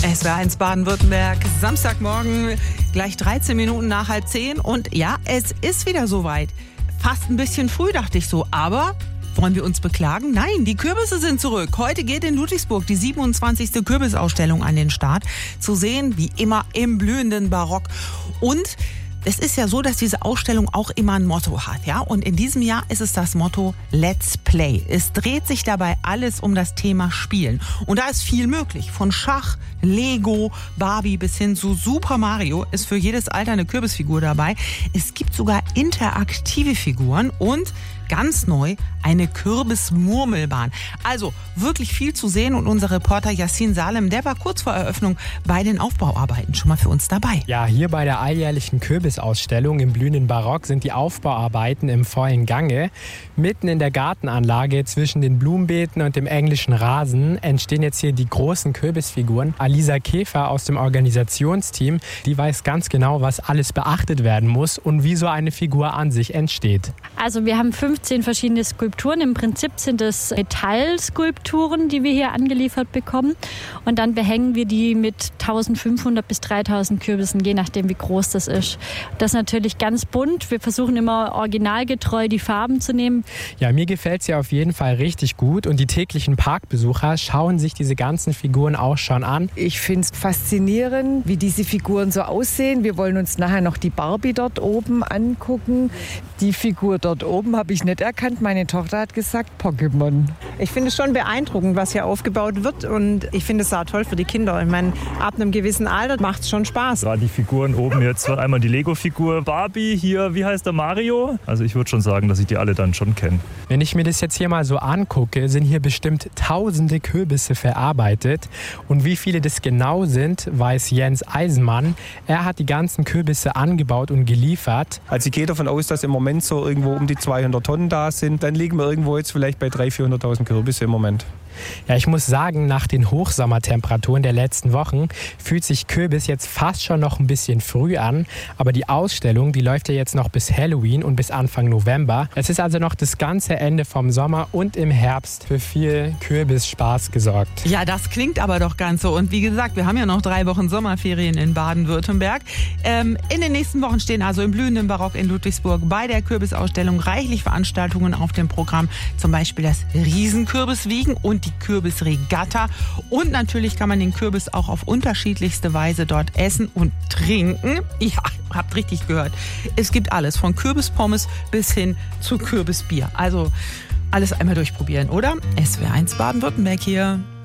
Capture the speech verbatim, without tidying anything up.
Es war eins Baden-Württemberg, Samstagmorgen, gleich dreizehn Minuten nach halb zehn. Und ja, es ist wieder soweit. Fast ein bisschen früh, dachte ich so. Aber wollen wir uns beklagen? Nein, die Kürbisse sind zurück. Heute geht in Ludwigsburg die siebenundzwanzigste Kürbisausstellung an den Start. Zu sehen, wie immer, im blühenden Barock. Und es ist ja so, dass diese Ausstellung auch immer ein Motto hat, ja? Und in diesem Jahr ist es das Motto Let's Play. Es dreht sich dabei alles um das Thema Spielen. Und da ist viel möglich. Von Schach, Lego, Barbie bis hin zu Super Mario ist für jedes Alter eine Kürbisfigur dabei. Es gibt sogar interaktive Figuren und ganz neu eine Kürbismurmelbahn. Also wirklich viel zu sehen und unser Reporter Yassin Salem, der war kurz vor Eröffnung bei den Aufbauarbeiten schon mal für uns dabei. Ja, hier bei der alljährlichen Kürbisausstellung im blühenden Barock sind die Aufbauarbeiten im vollen Gange. Mitten in der Gartenanlage zwischen den Blumenbeeten und dem englischen Rasen entstehen jetzt hier die großen Kürbisfiguren. Alisa Käfer aus dem Organisationsteam, die weiß ganz genau, was alles beachtet werden muss und wie so eine Figur an sich entsteht. Also wir haben fünfzehn verschiedene Skulpturen. Im Prinzip sind es Metallskulpturen, die wir hier angeliefert bekommen. Und dann behängen wir die mit eintausendfünfhundert bis dreitausend Kürbissen, je nachdem wie groß das ist. Das ist natürlich ganz bunt. Wir versuchen immer originalgetreu die Farben zu nehmen. Ja, mir gefällt es ja auf jeden Fall richtig gut. Und die täglichen Parkbesucher schauen sich diese ganzen Figuren auch schon an. Ich finde es faszinierend, wie diese Figuren so aussehen. Wir wollen uns nachher noch die Barbie dort oben angucken. Die Figur dort oben habe ich nicht erkannt. Meine Tochter hat gesagt, Pokémon. Ich finde es schon beeindruckend, was hier aufgebaut wird. Und ich finde es auch toll für die Kinder. Ich meine, ab einem gewissen Alter macht es schon Spaß. Gerade die Figuren oben jetzt, einmal die Lego-Figur Barbie, hier, wie heißt der, Mario? Also ich würde schon sagen, dass ich die alle dann schon kenne. Wenn ich mir das jetzt hier mal so angucke, sind hier bestimmt tausende Kürbisse verarbeitet. Und wie viele das genau sind, weiß Jens Eisenmann. Er hat die ganzen Kürbisse angebaut und geliefert. Also ich gehe davon aus, dass im Moment so irgendwo um die zweihundert Tonnen da sind. Dann liegen wir irgendwo jetzt vielleicht bei dreihunderttausend, vierhunderttausend Kürbisse im Moment. Ja, ich muss sagen, nach den Hochsommertemperaturen der letzten Wochen fühlt sich Kürbis jetzt fast schon noch ein bisschen früh an. Aber die Ausstellung, die läuft ja jetzt noch bis Halloween und bis Anfang November. Es ist also noch das ganze Ende vom Sommer und im Herbst für viel Kürbisspaß gesorgt. Ja, das klingt aber doch ganz so. Und wie gesagt, wir haben ja noch drei Wochen Sommerferien in Baden-Württemberg. Ähm, in den nächsten Wochen stehen also im blühenden Barock in Ludwigsburg bei der Kürbisausstellung reichlich Veranstaltungen auf dem Programm. Zum Beispiel das Riesenkürbiswiegen und die Kürbisregatta. Und natürlich kann man den Kürbis auch auf unterschiedlichste Weise dort essen und trinken. Ja, habt richtig gehört. Es gibt alles, von Kürbispommes bis hin zu Kürbisbier. Also alles einmal durchprobieren, oder? S W R eins Baden-Württemberg hier.